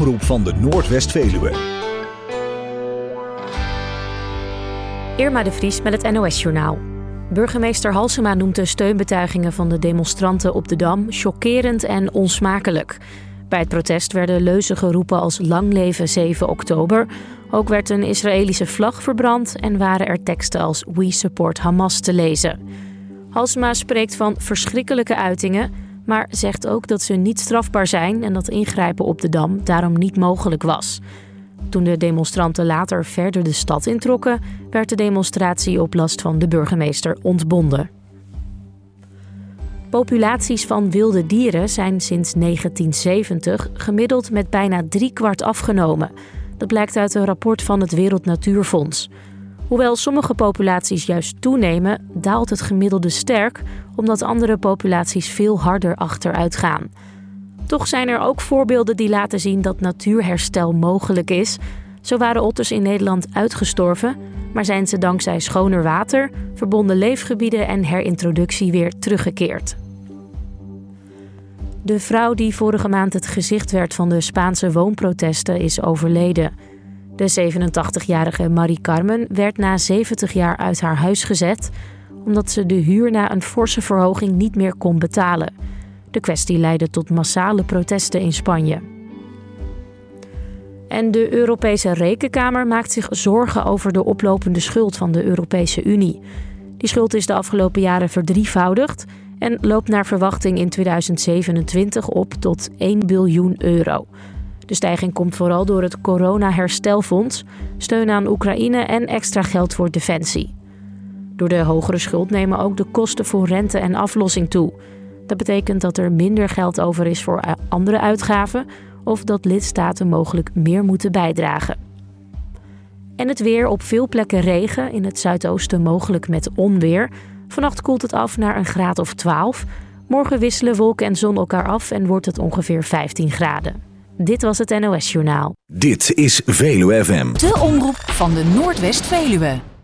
omroep van de Noordwest-Veluwe. Irma de Vries met het NOS-journaal. Burgemeester Halsema noemt de steunbetuigingen van de demonstranten op de Dam chockerend en onsmakelijk. Bij het protest werden leuzen geroepen als lang leven 7 oktober. Ook werd een Israëlische vlag verbrand en waren er teksten als We support Hamas te lezen. Halsema spreekt van verschrikkelijke uitingen, maar zegt ook dat ze niet strafbaar zijn en dat ingrijpen op de Dam daarom niet mogelijk was. Toen de demonstranten later verder de stad introkken, werd de demonstratie op last van de burgemeester ontbonden. Populaties van wilde dieren zijn sinds 1970 gemiddeld met bijna 3/4 afgenomen. Dat blijkt uit een rapport van het Wereld Natuurfonds. Hoewel sommige populaties juist toenemen, daalt het gemiddelde sterk, omdat andere populaties veel harder achteruit gaan. Toch zijn er ook voorbeelden die laten zien dat natuurherstel mogelijk is. Zo waren otters in Nederland uitgestorven, maar zijn ze dankzij schoner water, verbonden leefgebieden en herintroductie weer teruggekeerd. De vrouw die vorige maand het gezicht werd van de Spaanse woonprotesten is overleden. De 87-jarige Marie Carmen werd na 70 jaar uit haar huis gezet, omdat ze de huur na een forse verhoging niet meer kon betalen. De kwestie leidde tot massale protesten in Spanje. En de Europese Rekenkamer maakt zich zorgen over de oplopende schuld van de Europese Unie. Die schuld is de afgelopen jaren verdrievoudigd en loopt naar verwachting in 2027 op tot 1 biljoen euro. De stijging komt vooral door het corona-herstelfonds, steun aan Oekraïne en extra geld voor defensie. Door de hogere schuld nemen ook de kosten voor rente en aflossing toe. Dat betekent dat er minder geld over is voor andere uitgaven of dat lidstaten mogelijk meer moeten bijdragen. En het weer: op veel plekken regen, in het zuidoosten mogelijk met onweer. Vannacht koelt het af naar een graad of 12. Morgen wisselen wolken en zon elkaar af en wordt het ongeveer 15 graden. Dit was het NOS-journaal. Dit is Veluwe FM. De omroep van de Noordwest-Veluwe.